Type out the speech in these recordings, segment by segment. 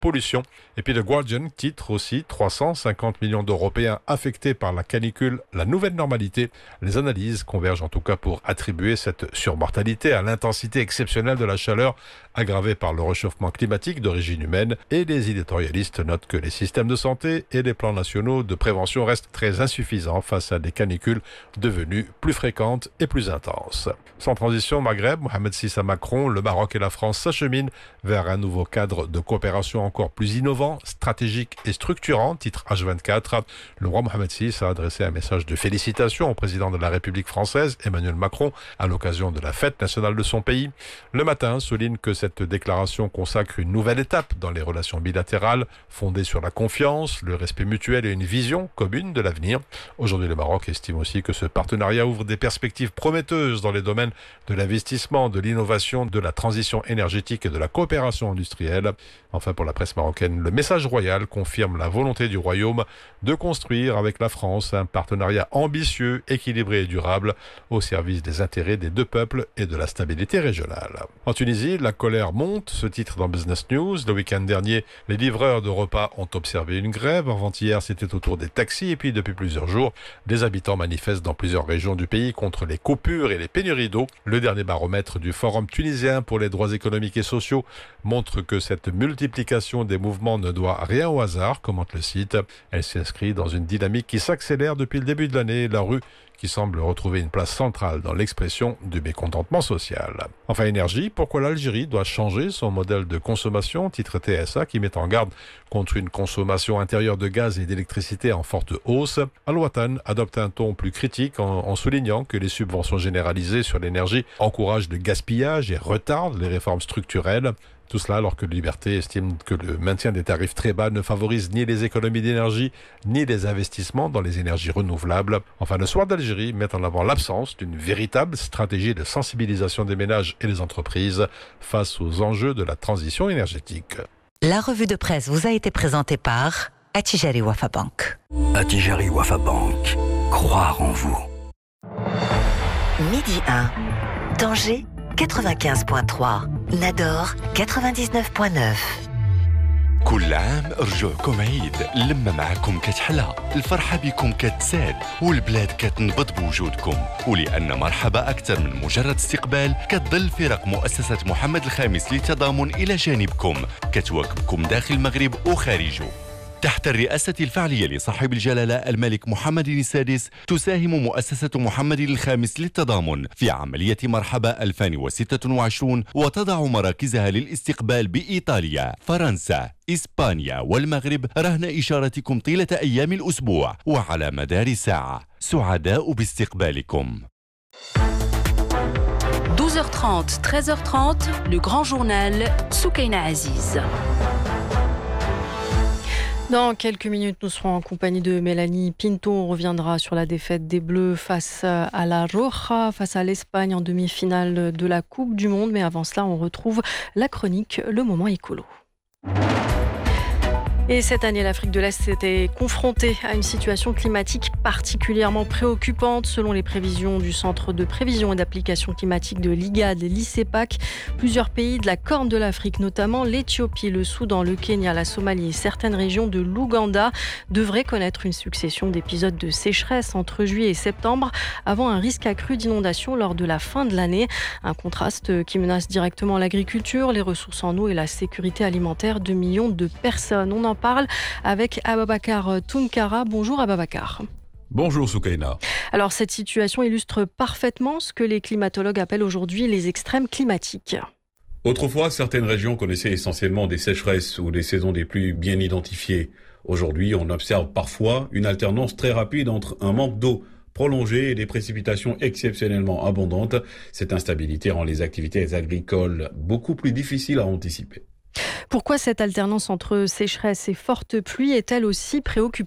pollution. Et puis The Guardian titre aussi 350 millions d'Européens affectés par la canicule, la nouvelle normalité. Les analyses convergent en tout cas pour attribuer cette surmortalité à l'intensité exceptionnelle de la chaleur aggravée par le réchauffement climatique d'origine humaine. Et les éditorialistes notent que les systèmes de santé et les plans nationaux de prévention restent très insuffisants face à des canicules devenues plus fréquentes et plus intenses. Sans transition, Maghreb, Mohamed VI à Macron, le Maroc et la France s'acheminent vers un nouveau cadre de coopération encore plus innovant, stratégique et structurant, titre H24. Le roi Mohamed VI a adressé un message de félicitations au président de la République française, Emmanuel Macron, à l'occasion de la fête nationale de son pays. Le Matin souligne que cette déclaration consacre une nouvelle étape dans les relations bilatérales, fondée sur la confiance, le respect mutuel et une vision commune de l'avenir. Aujourd'hui, le Maroc estime aussi que ce partenariat ouvre des perspectives prometteuses dans les domaines de l'investissement, de l'innovation, de la transition énergétique et de la coopération industrielle. Enfin, pour la presse marocaine, le message royal confirme la volonté du royaume de construire avec la France un partenariat ambitieux, équilibré et durable au service des intérêts des deux peuples et de la stabilité régionale. En Tunisie, la colère monte, ce titre dans Business News. Le week-end dernier, les livreurs de repas ont observé une grève. Avant-hier, c'était au tour des taxis et puis depuis plusieurs jours, des habitants manifestent dans plusieurs régions du pays contre les coupures et les pénuries d'eau. Le dernier baromètre du Forum tunisien pour les droits économiques et sociaux montre que cette multiplication des mouvements ne doit rien au hasard, commente le site. Elle s'inscrit dans une dynamique qui s'accélère depuis le début de l'année. La rue qui semble retrouver une place centrale dans l'expression du mécontentement social. Enfin, énergie, pourquoi l'Algérie doit changer son modèle de consommation, titre TSA, qui met en garde contre une consommation intérieure de gaz et d'électricité en forte hausse. Al-Watan adopte un ton plus critique en soulignant que les subventions généralisées sur l'énergie encouragent le gaspillage et retardent les réformes structurelles. Tout cela alors que Liberté estime que le maintien des tarifs très bas ne favorise ni les économies d'énergie, ni les investissements dans les énergies renouvelables. Enfin, le Soir d'Algérie met en avant l'absence d'une véritable stratégie de sensibilisation des ménages et des entreprises face aux enjeux de la transition énergétique. La revue de presse vous a été présentée par Attijari Wafa Bank. Attijari Wafa Bank. Croire en vous. Midi 1. Tanger 95.3. Nador 99.9. كل عام رجوعكم عيد، اللمة معكم كتحلى، الفرحة بكم كتزاد، والبلاد كتنبض بوجودكم. ولأن مرحبا أكثر من مجرد استقبال، كتظل فرق مؤسسة محمد الخامس للتضامن إلى جانبكم، كتواكبكم داخل المغرب وخارجه. تحت الرئاسة الفعلية لصاحب الجلالة الملك محمد السادس، تساهم مؤسسة محمد الخامس للتضامن في عملية مرحبا 2026 وتضع مراكزها للاستقبال بإيطاليا، فرنسا، إسبانيا والمغرب رهن إشارتكم طيلة أيام الأسبوع وعلى مدار ساعة. سعداء باستقبالكم. 12h30, 13h30, le grand journal Soukaina Aziz. Dans quelques minutes, nous serons en compagnie de Mélanie Pinto. On reviendra sur la défaite des Bleus face à la Roja, face à l'Espagne en demi-finale de la Coupe du Monde. Mais avant cela, on retrouve la chronique Le Moment Écolo. Et cette année, l'Afrique de l'Est s'était confrontée à une situation climatique particulièrement préoccupante. Selon les prévisions du Centre de prévision et d'application climatique de l'IGAD et l'ICEPAC, plusieurs pays de la Corne de l'Afrique, notamment l'Éthiopie, le Soudan, le Kenya, la Somalie et certaines régions de l'Ouganda, devraient connaître une succession d'épisodes de sécheresse entre juillet et septembre, avant un risque accru d'inondation lors de la fin de l'année. Un contraste qui menace directement l'agriculture, les ressources en eau et la sécurité alimentaire de millions de personnes. On en parle avec Ababakar Tounkara. Bonjour Ababakar. Bonjour Soukaina. Alors cette situation illustre parfaitement ce que les climatologues appellent aujourd'hui les extrêmes climatiques. Autrefois, certaines régions connaissaient essentiellement des sécheresses ou des saisons des pluies bien identifiées. Aujourd'hui, on observe parfois une alternance très rapide entre un manque d'eau prolongé et des précipitations exceptionnellement abondantes. Cette instabilité rend les activités agricoles beaucoup plus difficiles à anticiper. Pourquoi cette alternance entre sécheresse et fortes pluies est-elle aussi préoccupante ?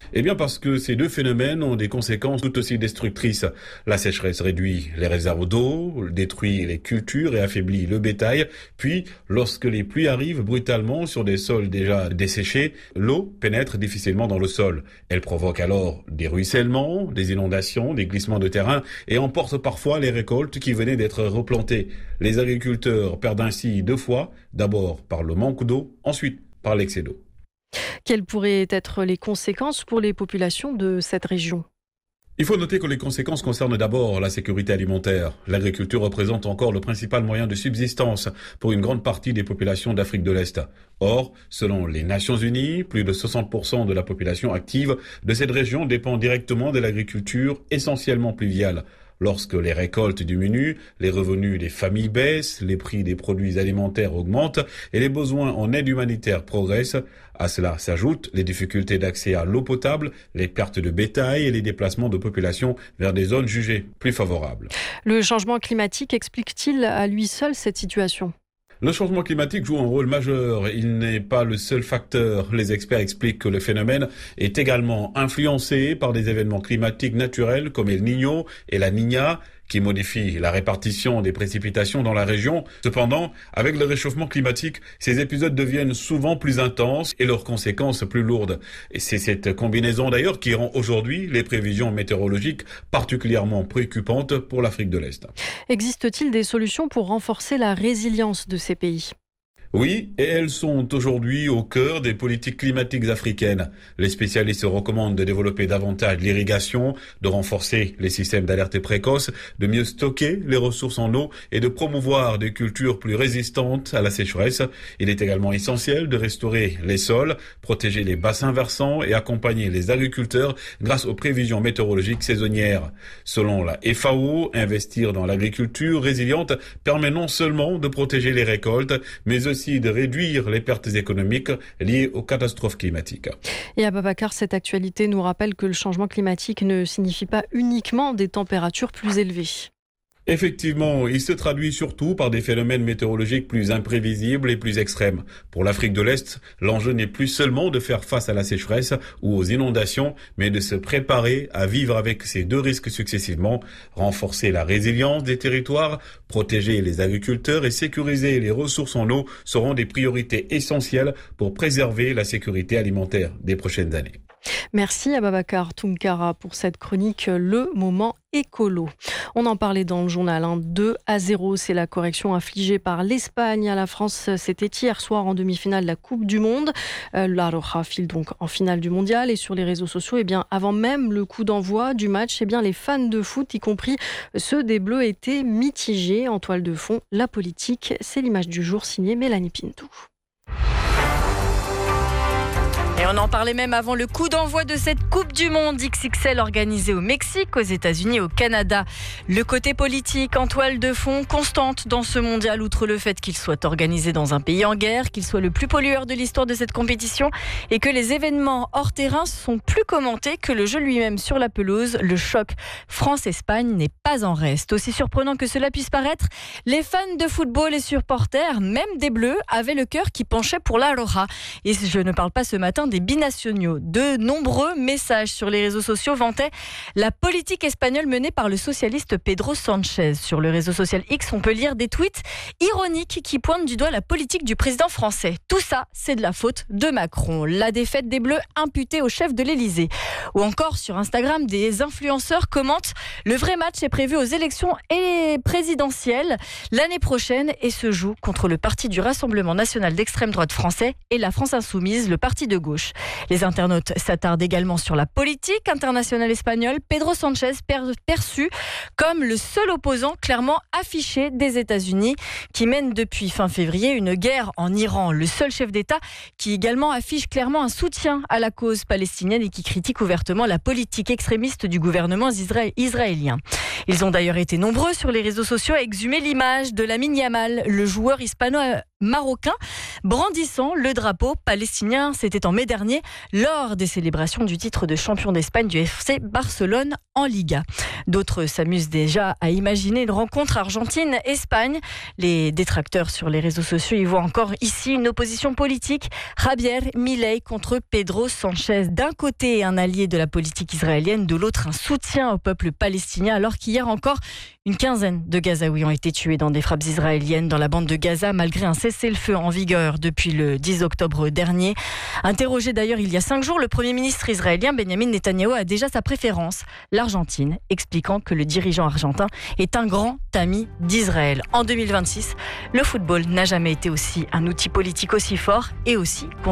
Eh bien parce que ces deux phénomènes ont des conséquences tout aussi destructrices. La sécheresse réduit les réserves d'eau, détruit les cultures et affaiblit le bétail. Puis, lorsque les pluies arrivent brutalement sur des sols déjà desséchés, l'eau pénètre difficilement dans le sol. Elle provoque alors des ruissellements, des inondations, des glissements de terrain et emporte parfois les récoltes qui venaient d'être replantées. Les agriculteurs perdent ainsi deux fois, d'abord par le manque d'eau, ensuite par l'excès d'eau. Quelles pourraient être les conséquences pour les populations de cette région ? Il faut noter que les conséquences concernent d'abord la sécurité alimentaire. L'agriculture représente encore le principal moyen de subsistance pour une grande partie des populations d'Afrique de l'Est. Or, selon les Nations Unies, plus de 60% de la population active de cette région dépend directement de l'agriculture, essentiellement pluviale. Lorsque les récoltes diminuent, les revenus des familles baissent, les prix des produits alimentaires augmentent et les besoins en aide humanitaire progressent. À cela s'ajoutent les difficultés d'accès à l'eau potable, les pertes de bétail et les déplacements de population vers des zones jugées plus favorables. Le changement climatique explique-t-il à lui seul cette situation ? Le changement climatique joue un rôle majeur. Il n'est pas le seul facteur. Les experts expliquent que le phénomène est également influencé par des événements climatiques naturels comme El Niño et la Niña, qui modifient la répartition des précipitations dans la région. Cependant, avec le réchauffement climatique, ces épisodes deviennent souvent plus intenses et leurs conséquences plus lourdes. Et c'est cette combinaison d'ailleurs qui rend aujourd'hui les prévisions météorologiques particulièrement préoccupantes pour l'Afrique de l'Est. Existe-t-il des solutions pour renforcer la résilience de ces pays ? Oui, et elles sont aujourd'hui au cœur des politiques climatiques africaines. Les spécialistes recommandent de développer davantage l'irrigation, de renforcer les systèmes d'alerte précoce, de mieux stocker les ressources en eau et de promouvoir des cultures plus résistantes à la sécheresse. Il est également essentiel de restaurer les sols, protéger les bassins versants et accompagner les agriculteurs grâce aux prévisions météorologiques saisonnières. Selon la FAO, investir dans l'agriculture résiliente permet non seulement de protéger les récoltes, mais aussi de réduire les pertes économiques liées aux catastrophes climatiques. Et Ababakar, cette actualité nous rappelle que le changement climatique ne signifie pas uniquement des températures plus élevées. Effectivement, il se traduit surtout par des phénomènes météorologiques plus imprévisibles et plus extrêmes. Pour l'Afrique de l'Est, l'enjeu n'est plus seulement de faire face à la sécheresse ou aux inondations, mais de se préparer à vivre avec ces deux risques successivement, renforcer la résilience des territoires, protéger les agriculteurs et sécuriser les ressources en eau seront des priorités essentielles pour préserver la sécurité alimentaire des prochaines années. Merci Ababakar Tounkara pour cette chronique Le Moment Écolo. On en parlait dans le journal, 2-0, c'est la correction infligée par l'Espagne à la France. C'était hier soir en demi-finale de la Coupe du Monde. La Roja file donc en finale du mondial et sur les réseaux sociaux, avant même le coup d'envoi du match, les fans de foot, y compris ceux des Bleus, étaient mitigés. En toile de fond, la politique, c'est l'image du jour signée Mélanie Pinto. Et on en parlait même avant le coup d'envoi de cette Coupe du Monde XXL organisée au Mexique, aux États-Unis, au Canada. Le côté politique en toile de fond constante dans ce mondial, outre le fait qu'il soit organisé dans un pays en guerre, qu'il soit le plus pollueur de l'histoire de cette compétition et que les événements hors terrain sont plus commentés que le jeu lui-même sur la pelouse. Le choc France-Espagne n'est pas en reste. Aussi surprenant que cela puisse paraître, les fans de football et supporters, même des Bleus, avaient le cœur qui penchait pour la Roja. Et je ne parle pas ce matin des binationaux. De nombreux messages sur les réseaux sociaux vantaient la politique espagnole menée par le socialiste Pedro Sánchez. Sur le réseau social X, on peut lire des tweets ironiques qui pointent du doigt la politique du président français. Tout ça, c'est de la faute de Macron. La défaite des Bleus imputée au chef de l'Élysée. Ou encore sur Instagram, des influenceurs commentent « Le vrai match est prévu aux élections présidentielles l'année prochaine et se joue contre le parti du Rassemblement national d'extrême droite français et la France insoumise, le parti de gauche. » Les internautes s'attardent également sur la politique internationale espagnole. Pedro Sánchez perçu comme le seul opposant clairement affiché des États-Unis qui mène depuis fin février une guerre en Iran. Le seul chef d'État qui également affiche clairement un soutien à la cause palestinienne et qui critique ouvertement la politique extrémiste du gouvernement israélien. Ils ont d'ailleurs été nombreux sur les réseaux sociaux à exhumer l'image de Lamine Yamal, le joueur marocain brandissant le drapeau palestinien. C'était en mai dernier lors des célébrations du titre de champion d'Espagne du FC Barcelone en Liga. D'autres s'amusent déjà à imaginer une rencontre Argentine-Espagne. Les détracteurs sur les réseaux sociaux y voient encore ici une opposition politique. Javier Milei contre Pedro Sánchez. D'un côté, un allié de la politique israélienne, de l'autre, un soutien au peuple palestinien, alors qu'hier encore, une quinzaine de Gazaouis ont été tués dans des frappes israéliennes dans la bande de Gaza, malgré un cessez-le-feu en vigueur depuis le 10 octobre dernier. Interrogé d'ailleurs il y a 5 jours, le Premier ministre israélien Benjamin Netanyahou a déjà sa préférence, l'Argentine, expliquant que le dirigeant argentin est un grand ami d'Israël. En 2026, le football n'a jamais été aussi un outil politique aussi fort et aussi